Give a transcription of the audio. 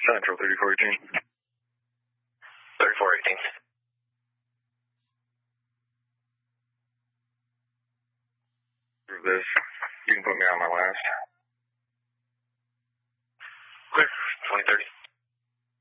Central 3418. 3418. This. You can put me on my last. Clear. 2030.